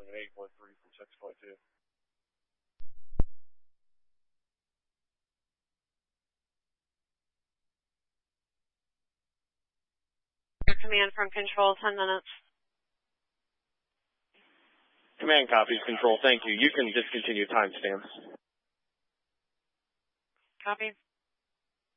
an 8.3 from 6.2. Command from Control, 10 minutes. Command copies, Control. Thank you. You can discontinue timestamps. Copy.